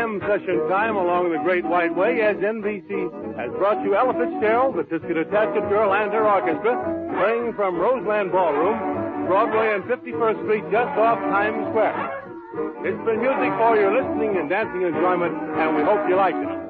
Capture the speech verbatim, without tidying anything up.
jam session time along the Great White Way as N B C has brought you Ella Fitzgerald, the Tiscatatasket Girl, and her orchestra, playing from Roseland Ballroom, Broadway and fifty-first Street, just off Times Square. It's been music for your listening and dancing enjoyment, and we hope you like it.